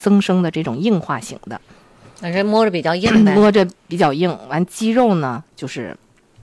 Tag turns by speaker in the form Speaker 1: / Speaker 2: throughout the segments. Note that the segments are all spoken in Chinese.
Speaker 1: 增生的这种硬化型的，
Speaker 2: 这摸着比较硬呗，
Speaker 1: 摸着比较硬，完肌肉呢就是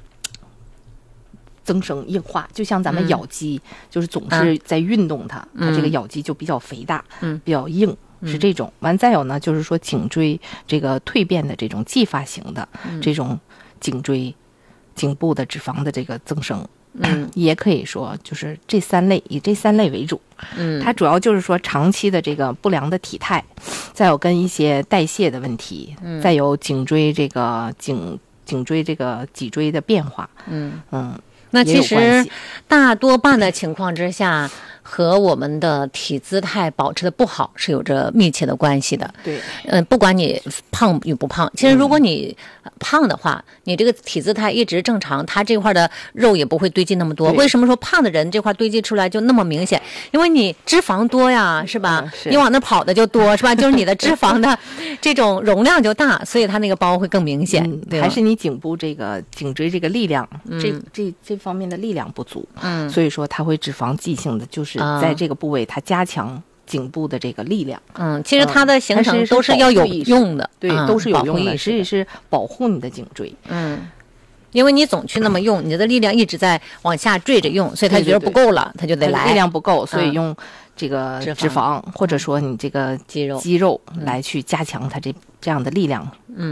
Speaker 1: 增生硬化，就像咱们咬肌，就是总是在运动它，它这个咬肌就比较肥大，比较硬。是这种。完再有呢，就是说颈椎这个蜕变的这种继发型的这种颈椎颈部的脂肪的这个增生，也可以说就是这三类，以这三类为主。它主要就是说长期的这个不良的体态，再有跟一些代谢的问题，再有颈椎这个颈椎这个脊椎的变化，
Speaker 2: 那其实大多半的情况之下，和我们的体姿态保持的不好是有着密切的关系的。
Speaker 1: 对，
Speaker 2: 不管你胖与不胖，其实如果你胖的话，你这个体姿态一直正常，它这块的肉也不会堆积那么多。为什么说胖的人这块堆积出来就那么明显？因为你脂肪多呀，是吧？你往那跑的就多，是吧？就是你的脂肪的这种容量就大，所以它那个包会更明显。对，
Speaker 1: 还是你颈部这个颈椎这个力量，这方面的力量不足，所以说它会脂肪记性的，就是在这个部位它加强颈部的这个力量。
Speaker 2: 其实它的形成都是要有用的，
Speaker 1: 对，都是有用的，实际是保护你的颈椎。
Speaker 2: 因为你总去那么用，你的力量一直在往下坠着用，所以他觉得不够了，他就得来。
Speaker 1: 力量不够，所以用这个脂肪，或者说你这个肌肉来去加强它这样的力量。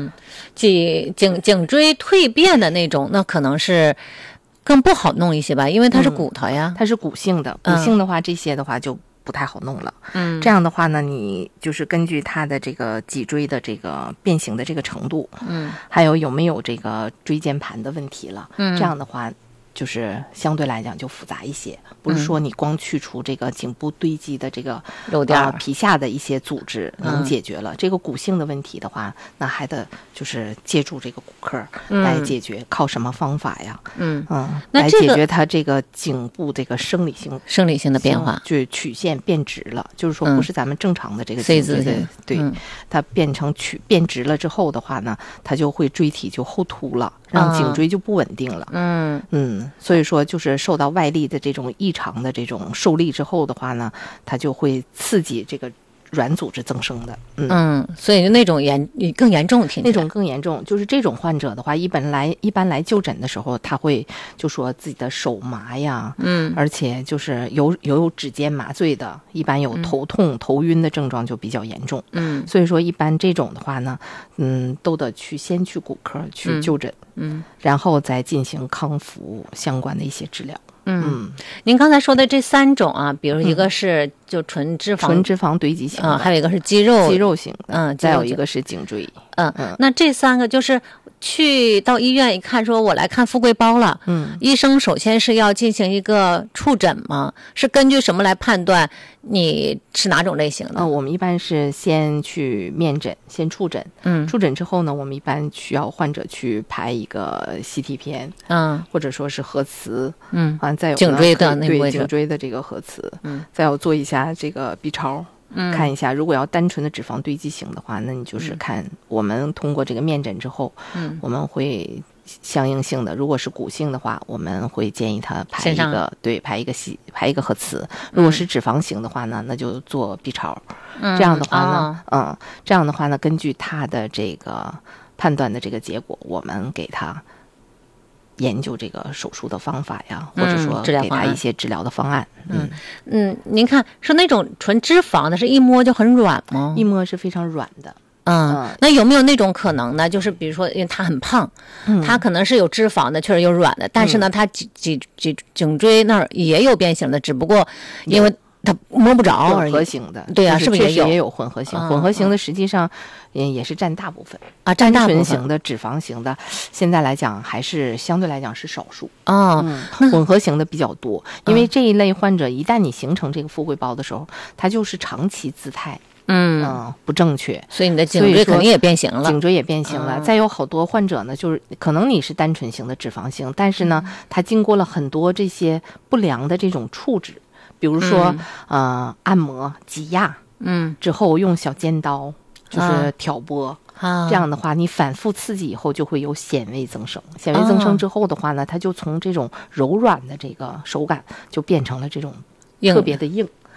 Speaker 2: 颈椎蜕变的那种，那可能是更不好弄一些吧，因为它是骨头呀，
Speaker 1: 它是骨性的，骨性的话，这些的话就不太好弄了。这样的话呢，你就是根据它的这个脊椎的这个变形的这个程度，还有没有这个椎间盘的问题了，这样的话就是相对来讲就复杂一些，不是说你光去除这个颈部堆积的这个
Speaker 2: 肉垫
Speaker 1: 皮下的一些组织能解决了。这个骨性的问题的话，那还得就是借助这个骨科来解决，靠什么方法呀？来解决它这个颈部这个生理性的
Speaker 2: 变化，
Speaker 1: 就曲线变直了，就是说不是咱们正常的这个颈椎的，对，它变直了之后的话呢，它就会椎体就后凸了，让颈椎就不稳定了。所以说就是受到外力的这种异常的这种受力之后的话呢，它就会刺激这个软组织增生的。
Speaker 2: 所以那种更严重，
Speaker 1: 那种更严重，就是这种患者的话，一般来就诊的时候，他会就说自己的手麻呀，而且就是有指尖麻醉的，一般有头痛、头晕的症状就比较严重。所以说一般这种的话呢，都得先去骨科去就诊，然后再进行康复相关的一些治疗。
Speaker 2: 您刚才说的这三种啊，比如一个是就纯脂
Speaker 1: 肪堆积型的，
Speaker 2: 还有一个是肌肉
Speaker 1: 型的，再有一个是颈椎。
Speaker 2: 那这三个就是去到医院一看，说我来看富贵包了，医生首先是要进行一个触诊吗？是根据什么来判断你是哪种类型的？
Speaker 1: 我们一般是先去面诊，先触诊，触诊之后呢，我们一般需要患者去拍一个 CT 片，或者说是核磁，再有
Speaker 2: 颈椎的那个位置，
Speaker 1: 颈椎的这个核磁，再有做一下这个 B 超。看一下，如果要单纯的脂肪堆积型的话，那你就是看我们通过这个面诊之后，我们会相应性的，如果是骨性的话，我们会建议他拍一个核磁。如果是脂肪型的话呢，那就做 B 超。这样的话呢，根据他的这个判断的这个结果，我们给他研究这个手术的方法呀，或者说给他一些治疗的方案。
Speaker 2: 您看说那种纯脂肪的，是一摸就很软吗？
Speaker 1: 一摸是非常软的。
Speaker 2: 那有没有那种可能呢？就是比如说，因为他很胖，他可能是有脂肪的，确实有软的，但是呢，他颈椎那儿也有变形的，只不过因为它摸不着而已。
Speaker 1: 混合型的，
Speaker 2: 对啊，是不是
Speaker 1: 也有混合型？混合型的实际上也是占大部分
Speaker 2: 啊，占大部分。
Speaker 1: 单纯型的、脂肪型的，现在来讲还是相对来讲是少数混合型的比较多。因为这一类患者，一旦你形成这个富贵包的时候，它就是长期姿态不正确，
Speaker 2: 所以你的颈椎肯定也变形了。
Speaker 1: 颈椎也变形了。再有好多患者呢，就是可能你是单纯型的脂肪型，但是呢，它经过了很多这些不良的这种处置。比如说，按摩、挤压，之后用小尖刀就是挑拨，这样的话，你反复刺激以后，就会有显微增生。显微增生之后的话呢，它就从这种柔软的这个手感，就变成了这种特别的硬。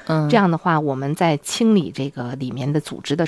Speaker 1: 这样的话我们在清理这个里面的组织的